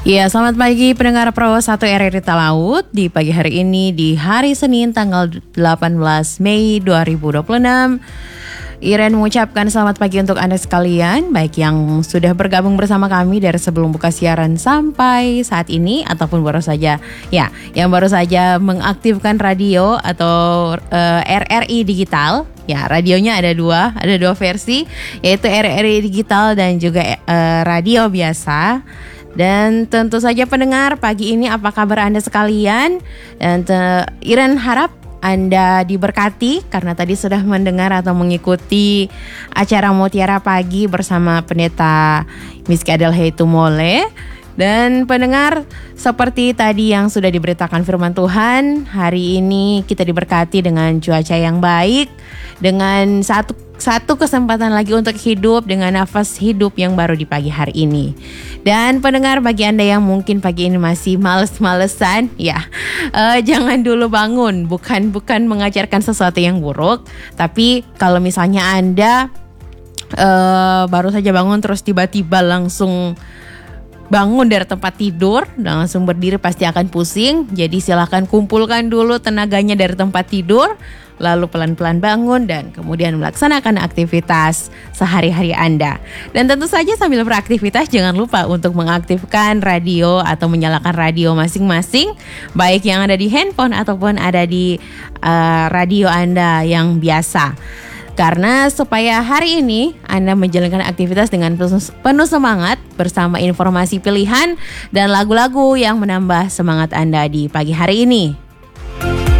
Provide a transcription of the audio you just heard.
Ya, selamat pagi pendengar Pro 1 RRI Talaut. Di pagi hari ini di hari Senin tanggal 18 Mei 2026. Iren mengucapkan selamat pagi untuk Anda sekalian, baik yang sudah bergabung bersama kami dari sebelum buka siaran sampai saat ini, ataupun baru saja yang baru saja mengaktifkan radio atau RRI Digital. Ya, radionya ada dua versi, yaitu RRI Digital dan juga radio biasa. Dan tentu saja pendengar, pagi ini apa kabar Anda sekalian? Dan Iren harap Anda diberkati karena tadi sudah mendengar atau mengikuti acara Mutiara Pagi bersama Pendeta Miski Adelhei Tumole. Dan pendengar, seperti tadi yang sudah diberitakan firman Tuhan, hari ini kita diberkati dengan cuaca yang baik, dengan satu kesempatan lagi untuk hidup dengan nafas hidup yang baru di pagi hari ini. Dan pendengar, bagi Anda yang mungkin pagi ini masih males-malesan, jangan dulu bangun. Bukan mengajarkan sesuatu yang buruk, tapi kalau misalnya Anda baru saja bangun terus tiba-tiba langsung bangun dari tempat tidur dan langsung berdiri, pasti akan pusing. Jadi silakan kumpulkan dulu tenaganya dari tempat tidur, lalu pelan-pelan bangun dan kemudian melaksanakan aktivitas sehari-hari Anda. Dan tentu saja sambil beraktivitas jangan lupa untuk mengaktifkan radio atau menyalakan radio masing-masing, baik yang ada di handphone ataupun ada di radio Anda yang biasa. Karena supaya hari ini Anda menjalankan aktivitas dengan penuh semangat bersama informasi pilihan dan lagu-lagu yang menambah semangat Anda di pagi hari ini.